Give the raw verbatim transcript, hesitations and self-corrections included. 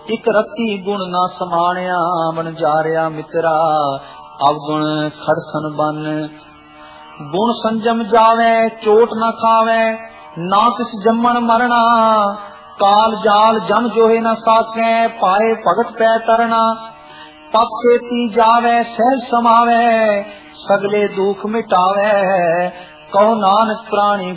ਇਕ ਰਤੀ ਗੁਣ ਨਾ ਸਮਾਣਿਆ, ਬਨ ਜਾਰਿਆ ਮਿੱਤਰਾ ਅਵਗੁਣ ਖੜਸਨ ਬਨ। ਗੁਣ ਸੰਜਮ ਜਾਵੇ ਚੋਟ ਨਾ ਖਾਵੇ, ਨਾ ਕਿਸ ਜੰਮਣ ਮਰਣਾ, ਕਾਲ ਜਾਲ ਜਮ ਜੋਹੇ ਨਾ ਸਾਕੈ, ਪਾਏ ਭਗਤ ਪੈ ਤਰਣਾ। ਪਤ ਛੇਤੀ ਜਾਵੇ ਸਹਿਜ ਸਮਾਵੇ, ਸਗਲੇ ਦੁਖ ਮਿਟਾਵੇ, ਕਹੋ ਨਾਨਕ ਪ੍ਰਾਣੀ